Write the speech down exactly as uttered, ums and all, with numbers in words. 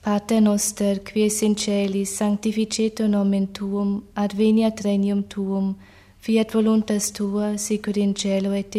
Pater noster, qui es in celis, sanctificetur nomen tuum, adveniat regnum tuum, fiat voluntas tua, sicur in cielo et